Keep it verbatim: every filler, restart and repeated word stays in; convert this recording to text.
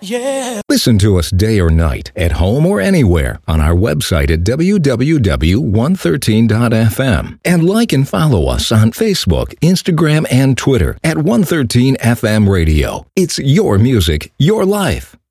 Yeah. Listen to us day or night, at home or anywhere, on our website at w w w dot one thirteen dot f m. And like and follow us on Facebook, Instagram, and Twitter at one thirteen F M Radio. It's your music, your life.